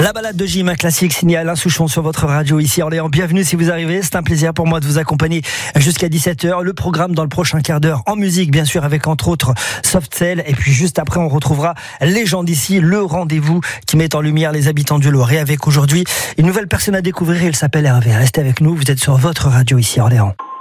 La balade de Jim, un classique signé Alain Souchon sur votre radio ici à Orléans. Bienvenue si vous arrivez, c'est un plaisir pour moi de vous accompagner jusqu'à 17h. Le programme dans le prochain quart d'heure en musique, bien sûr, avec entre autres Soft Cell. Et puis juste après, on retrouvera Les gens d'ici, le rendez-vous qui met en lumière les habitants du Loiret, avec aujourd'hui une nouvelle personne à découvrir. Il s'appelle Hervé. Restez avec nous, vous êtes sur votre radio ici à Orléans.